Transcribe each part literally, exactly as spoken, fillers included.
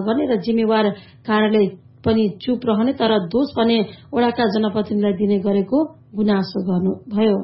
नगर्ने र जिम्मेवार कार्यालय पनि चुप रहने तर दोष भने वडाका जनप्रतिनिधिलाई दिने गरेको गुनासो गर्नुभयो।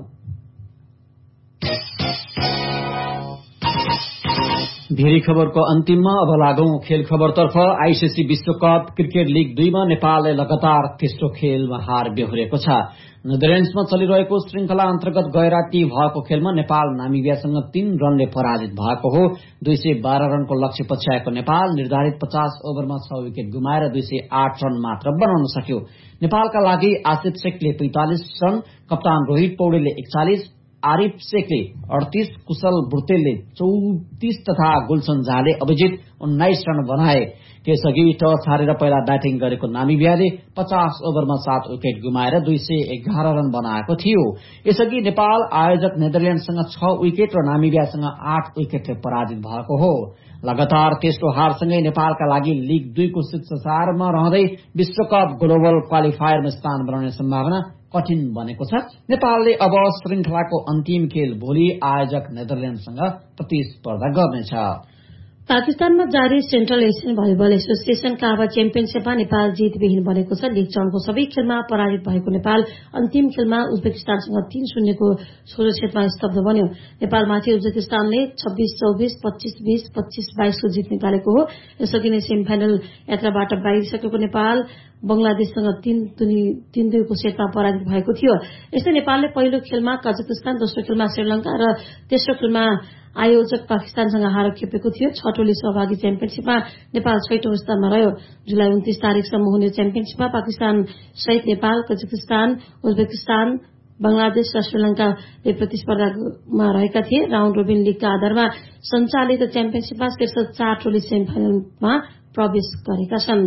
भेरी खबरको अन्तिममा अब लागौं खेल खबरतर्फ। आईसीसी विश्वकप क्रिकेट लीग दुईमा नेपालले लगातार तेस्रो खेलमा हार बेहोरेको छ। नेदरल्याण्ड्समा चलिरहेको श्रृंखला अन्तर्गत गैराती भएको खेलमा नेपाल नामिबियासँग तीन रनले पराजित भएको हो। दुई सय बाह्र रनको लक्ष्य पछ्याएको नेपाल निर्धारित पचास ओभरमा छ विकेट गुमाएर दुई सय आठ रन मात्र बनाउन सक्यो। नेपालका लागि आसिफ शेखले पैंतालिस रन, कप्तान रोहित पौडेलले एकचालिस, आरिफ शेखले अडतीस, कुशल बुर्तेलले चौतीस तथा गुलसन झाले अभिजित उन्नाइस रन बनाए। त्यसअघि टस हारेर पहिला ब्याटिङ गरेको नामिबियाले पचास ओभरमा सात विकेट गुमाएर दुई सय एघार रन बनाएको थियो। यसअघि नेपाल आयोजक नेदरल्याण्डसँग छ विकेट र नामिबियासँग आठ विकेटले पराजित भएको हो। लगातार तेस्रो हारसँगै नेपालका लागि लीग दुईको शीर्ष चारमा रहँदै विश्वकप ग्लोबल क्वालिफायरमा स्थान बनाउने सम्भावना कठिन बनेको छ। नेपालले अब श्रृंखलाको अन्तिम खेल भोलि आयोजक नेदरल्याण्डसँग प्रतिस्पर्धा गर्नेछ। पाकिस्तानमा जारी सेन्ट्रल एसियन भलिबल एसोसिएशन काबा च्याम्पियनशीपमा नेपाल जितविहीन बनेको छ। लीग चरणको सबै खेलमा पराजित भएको नेपाल अन्तिम खेलमा उज्बेकिस्तानसँग तीन शून्यको सोह्र सेटमा स्तब्ध बन्यो। नेपालमाथि उज्बेकिस्तानले छब्बीस चौबीस, पच्चीस बीस, पच्चीस बाइसको जित निकालेको हो। यसअघि नै सेमिफाइनल यात्राबाट बाहिरिसकेको नेपाल बंगलादेशसँग तीन तीन दुईको सेटमा पराजित भएको थियो। यस्तै नेपालले पहिलो खेलमा कजाकिस्तान, दोस्रो खेलमा श्रीलंका र तेस्रो खेलमा आयोजक पाकिस्तानसँग हार खेपेको थियो। छ टोली सहभागी च्याम्पियनशीपमा नेपाल छैटौं स्थानमा रह्यो। जुलाई उन्तीस तारिकसम्म हुने च्याम्पियनशीपमा पाकिस्तान सहित नेपाल, कजाकिस्तान, उज्बेकिस्तान, बंगलादेश र श्रीलंकाले प्रतिस्पर्धामा रहेका थिए। राउण्ड रोबिन लीगका आधारमा सञ्चालित च्याम्पियनशीपमा शीर्ष चार टोली सेमिफाइनलमा प्रवेश गरेका छन्।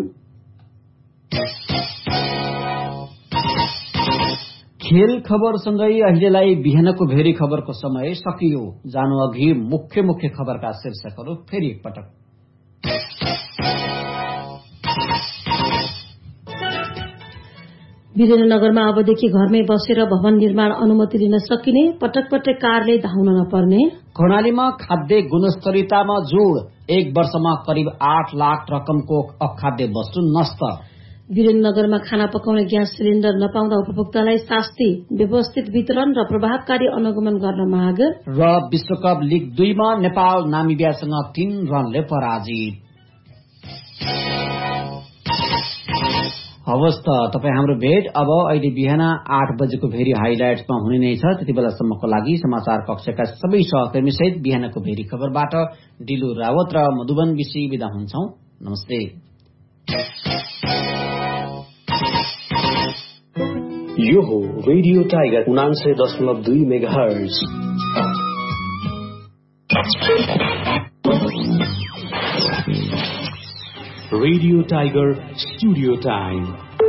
खेल खबरसँगै अहिलेलाई बिहानको भेरी खबरको समय सकियो। जानु अघि मुख्य मुख्य खबरका शीर्षकहरू फेरि एकपटक। वीरेन्द्रनगरमा अबदेखि घरमै बसेर भवन निर्माण अनुमति लिन सकिने, पटक पटक कारले धाउन नपर्ने। कर्णालीमा खाद्य गुणस्तरीयतामा जोड़, एक वर्षमा करिब आठ लाख रकमको अखाद्य वस्तु नष्ट। वीरेन्द्रनगरमा खाना पकाउने ग्यास सिलिण्डर नपाउँदा उपभोक्तालाई शास्ति, व्यवस्थित वितरण र प्रभावकारी अनुगमन गर्न माग। र विश्वकप लीग दुईमा नेपाल नामिबियासँग तीन रनले पराजित। हवस् त तपाईँ हाम्रो भेट अब अहिले बिहान आठ बजेको भेरी हाइलाइट्समा हुने नै छ। त्यति बेलासम्मको लागि समाचार कक्षका सबै सहकर्मी सहित बिहानको भेरी खबरबाट डिलु रावत र मधुबन विशी बिदा हुन्छौं। नमस्ते। यो हो रेडियो टाइगर उनान्सय दशमलव दुई megahertz. Radio tiger studio time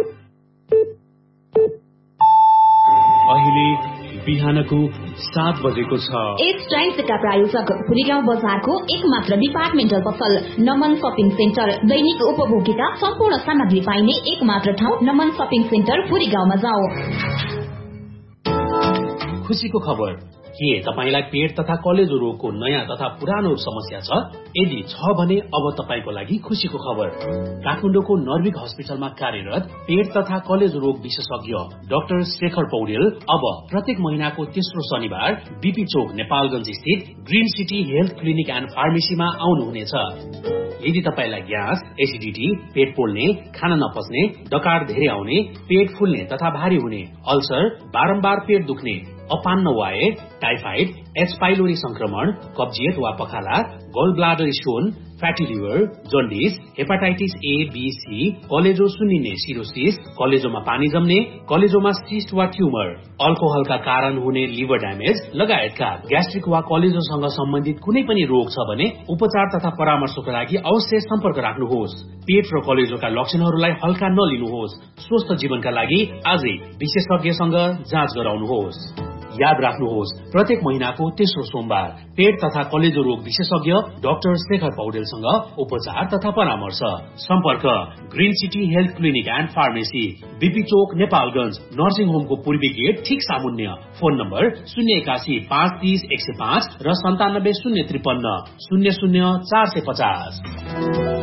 अहिले बिहानको सात बजेको छ। एक्स टाइम्सका प्रायोजक भुरीगाउँ बजारको एक मात्र डिपार्टमेन्टल पसल नमन शपिङ सेन्टर। दैनिक उपभोगीका सम्पूर्ण सामग्री पाइने एक मात्र ठाउँ नमन शपिङ सेन्टर भुरीगाउँमा जाऊ। खुशीको खबर के तपाईलाई पेट तथा कलेजो रोगको नयाँ तथा पुरानो समस्या छ? यदि छ भने अब तपाईको लागि खुशीको खबर। काठमाडौँको नर्विक हस्पिटलमा कार्यरत पेट तथा कलेजो रोग विशेषज्ञ डाक्टर शेखर पौडेल अब प्रत्येक महिनाको तेस्रो शनिबार बीपी चोक नेपालगञ्ज स्थित green city health clinic and फार्मेसीमा आउनुहुनेछ। यदि तपाईलाई ग्यास, एसिडिटी, पेट पोल्ने, खान नपच्ने, डकार धेरै आउने, पेट फुल्ने तथा भारी हुने, अल्सर, बारम्बार पेट दुख्ने, अपान्न वाए, टाइफाइड, एच पाइलोरी संक्रमण, कब्जियत वा पखाला, गल bladder stone, fatty liver, jaundice, hepatitis A, be, C, कलेजो सुन्निने सिरोसिस, कलेजोमा पानी जम्ने, कलेजोमा सिस्ट वा ट्युमर, अल्कोहलका कारण हुने लिभर ड्यामेज लगायतका ग्यास्ट्रिक वा कलेजोसँग सम्बन्धित कुनै पनि रोग छ भने उपचार तथा परामर्शको लागि अवश्य सम्पर्क राख्नुहोस्। पेट र कलेजोका लक्षणहरूलाई हल्का नलिनुहोस्। स्वस्थ जीवनका लागि आजै विशेषज्ञसँग जाँच गराउनुहोस्। याद राख्नुहोस्, प्रत्येक महिनाको तेस्रो सोमबार पेट तथा कलेजो रोग विशेषज्ञ डाक्टर शेखर पौडेलसँग उपचार तथा परामर्श। सम्पर्क green city health clinic and pharmacy, BP Chowk Nepalgunj, nursing होमको पूर्वी गेट ठिक सामुन्य। फोन नम्बर शून्य एकासी पाँच तीस एक सय पाँच र सन्तानब्बे शून्य त्रिपन्न शून्य शून्य चार सय पचास।